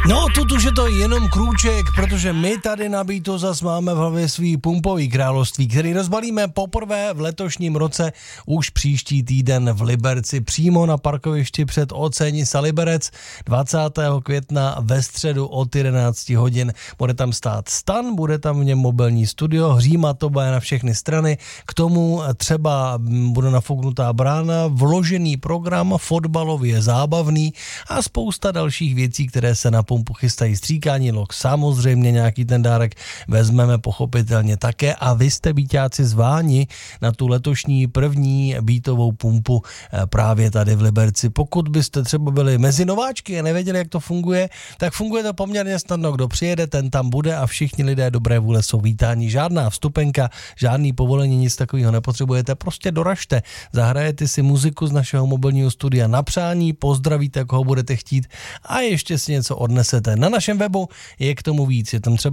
No, тут už je to jenom krůček, protože my tady na Beatu zas máme v hlavě svý pumpový království, který rozbalíme poprvé v letošním roce už příští týden v Liberci, přímo na parkovišti před Ocenisa Liberec 20. května ve středu od 11 hodin. Bude tam stát stan, bude tam v něm mobilní studio, hříma to bude na všechny strany, k tomu třeba bude nafouknutá brána, vložený program, fotbalově zábavný a spousta dalších věcí, které se na pumpu chystají. Stříkání lok, samozřejmě nějaký ten dárek vezmeme pochopitelně také a vy jste Beatáci zváni na tu letošní první beatovou pumpu právě tady v Liberci. Pokud byste třeba byli mezi nováčky a nevěděli, jak to funguje, tak funguje to poměrně snadno. Kdo přijede, ten tam bude a všichni lidé dobré vůle jsou vítáni. Žádná vstupenka, žádný povolení, nic takového nepotřebujete, prostě doražte. Zahrajete si muziku z našeho mobilního studia na přání, pozdravíte, koho budete chtít a ještě si něco odnesete. Na našem webu je k tomu víc. Je tam třeba